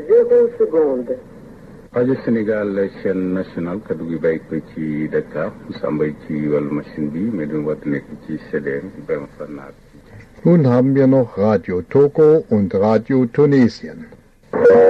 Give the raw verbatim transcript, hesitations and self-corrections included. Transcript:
zéro seconde. Radio Sénégal chaîne nationale kaddu gi bàyyi ko ci Dakar Sambay ci wàllu machine bi mais duñu wat nekk ci C D M Ibrahima Fannar. Nun haben wir noch Radio Togo und Radio Tunesien.